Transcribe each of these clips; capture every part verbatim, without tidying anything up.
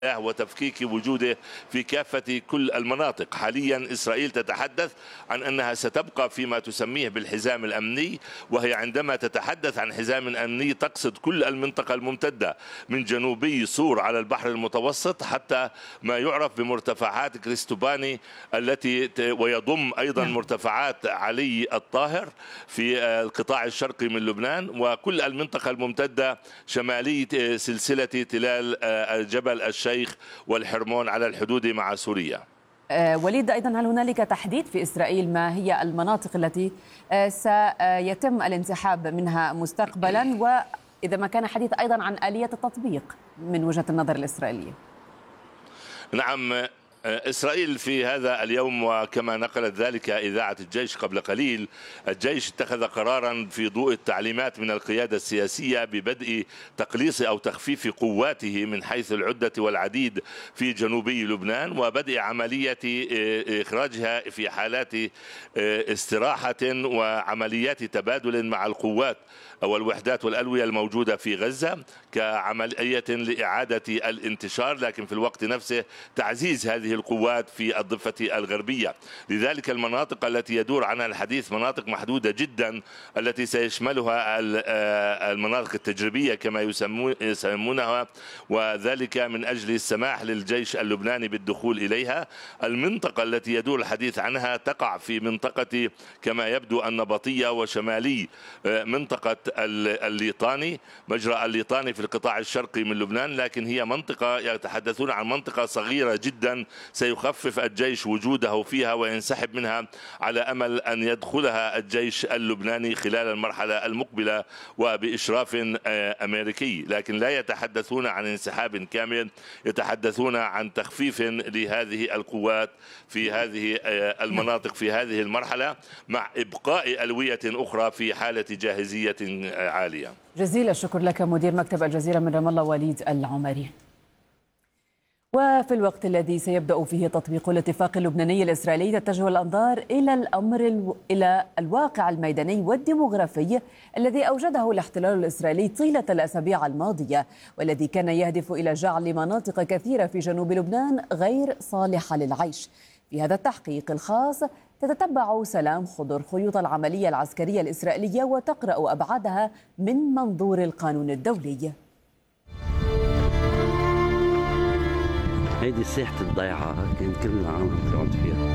وتفكيك وجوده في كافة كل المناطق. حاليا إسرائيل تتحدث عن أنها ستبقى فيما تسميه بالحزام الأمني، وهي عندما تتحدث عن حزام أمني تقصد كل المنطقة الممتدة من جنوبي صور على البحر المتوسط حتى ما يعرف بمرتفعات كريستوباني التي ويضم أيضا مرتفعات علي الطاهر في القطاع الشرقي من لبنان، وكل المنطقة الممتدة شمالي سلسلة تلال جبل الشيخ والحرمون على الحدود مع سوريا. وليد، أيضا هل هنالك تحديد في إسرائيل ما هي المناطق التي سيتم الانسحاب منها مستقبلا، وإذا ما كان حديث أيضا عن آلية التطبيق من وجهة النظر الإسرائيلية؟ نعم، إسرائيل في هذا اليوم وكما نقلت ذلك إذاعة الجيش قبل قليل، الجيش اتخذ قرارا في ضوء التعليمات من القيادة السياسية ببدء تقليص أو تخفيف قواته من حيث العدة والعديد في جنوبي لبنان، وبدء عملية إخراجها في حالات استراحة وعمليات تبادل مع القوات أو الوحدات والألوية الموجودة في غزة كعملية لإعادة الانتشار، لكن في الوقت نفسه تعزيز هذه القوات في الضفة الغربية. لذلك المناطق التي يدور عنها الحديث مناطق محدودة جدا التي سيشملها المناطق التجريبية كما يسمونها، وذلك من أجل السماح للجيش اللبناني بالدخول إليها. المنطقة التي يدور الحديث عنها تقع في منطقة كما يبدو النبطية وشمالي منطقة الليطاني، مجرى الليطاني في القطاع الشرقي من لبنان، لكن هي منطقة يتحدثون عن منطقة صغيرة جدا سيخفف الجيش وجوده فيها وينسحب منها على أمل أن يدخلها الجيش اللبناني خلال المرحلة المقبلة وبإشراف أمريكي، لكن لا يتحدثون عن انسحاب كامل، يتحدثون عن تخفيف لهذه القوات في هذه المناطق في هذه المرحلة مع إبقاء ألوية أخرى في حالة جاهزية عالية. جزيل الشكر لك مدير مكتب الجزيرة من رام الله وليد العمري. وفي الوقت الذي سيبدأ فيه تطبيق الاتفاق اللبناني الإسرائيلي تتجه الأنظار إلى الأمر الو... إلى الواقع الميداني والديموغرافي الذي أوجده الاحتلال الإسرائيلي طيلة الأسابيع الماضية، والذي كان يهدف إلى جعل مناطق كثيرة في جنوب لبنان غير صالحة للعيش. في هذا التحقيق الخاص تتتبع سلام خضر خيوط العملية العسكرية الإسرائيلية وتقرأ أبعادها من منظور القانون الدولي. هيدي ساحة الضيعة كان كلنا عم نقعد فيها.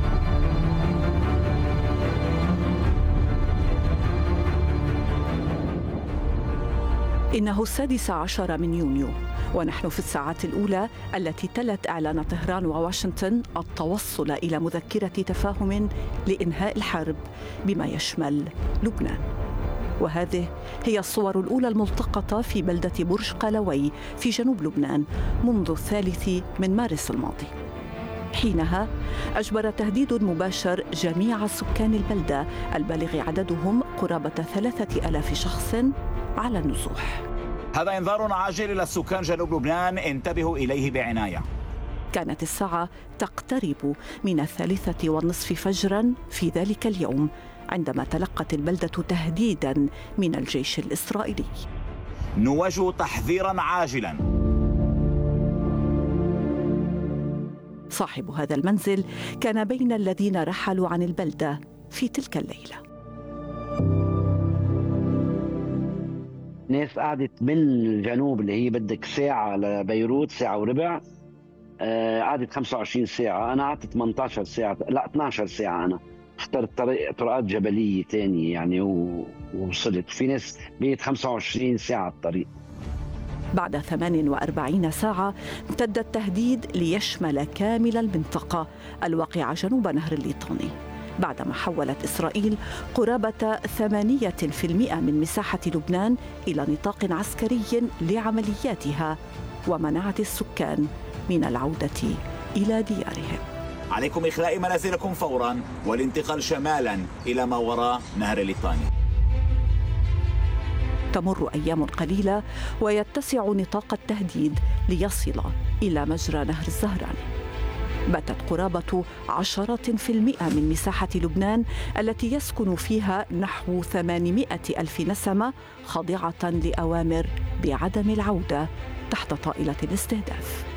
إنه السادس عشر من يونيو ونحن في الساعات الأولى التي تلت إعلان طهران وواشنطن التوصل إلى مذكرة تفاهم لإنهاء الحرب بما يشمل لبنان. وهذه هي الصور الأولى الملتقطة في بلدة برج قلوي في جنوب لبنان منذ الثالث من مارس الماضي. حينها أجبر تهديد مباشر جميع سكان البلدة البالغ عددهم قرابة ثلاثة آلاف شخص على النزوح. هذا إنذار عاجل إلى سكان جنوب لبنان، انتبهوا إليه بعناية. كانت الساعة تقترب من الثالثة والنصف فجرا في ذلك اليوم عندما تلقت البلدة تهديدا من الجيش الإسرائيلي. نوجه تحذيرا عاجلا. صاحب هذا المنزل كان بين الذين رحلوا عن البلدة في تلك الليلة. ناس قعدت من الجنوب اللي هي بدك ساعة لبيروت، ساعة وربع، آه قعدت خمسة وعشرين ساعة. أنا قعدت ثمانية عشر ساعة، لا اثني عشر ساعة. أنا اخترت طريق طرقات جبلية تانية يعني ووصلت. في ناس بيت خمسة وعشرين ساعة الطريق. بعد ثمان وأربعين ساعة امتد التهديد ليشمل كامل المنطقة الواقعة جنوب نهر الليطاني، بعدما حولت إسرائيل قرابة ثمانية بالمئة من مساحة لبنان إلى نطاق عسكري لعملياتها، ومنعت السكان من العودة إلى ديارهم. عليكم إخلاء منازلكم فورا والانتقال شمالا إلى ما وراء نهر الليطاني. تمر أيام قليلة ويتسع نطاق التهديد ليصل إلى مجرى نهر الزهراني. باتت قرابة عشرة في المئة من مساحة لبنان التي يسكن فيها نحو ثمانمائة ألف نسمة خاضعة لأوامر بعدم العودة تحت طائلة الاستهداف.